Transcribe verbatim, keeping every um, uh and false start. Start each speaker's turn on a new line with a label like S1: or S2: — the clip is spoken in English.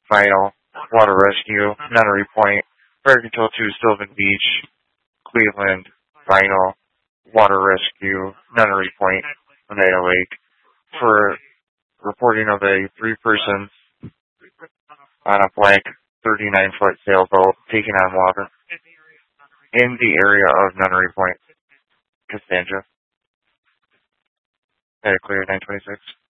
S1: Vinyl, Water Rescue, Nunnery Point, Fire Control two, Sylvan Beach, Cleveland, Vinyl, Water Rescue, Nunnery Point, Oneida Lake, for reporting of a three-person on a blank thirty-nine foot sailboat taking on water in the area of Nunnery Point, Costanza. Had it clear nine twenty-six.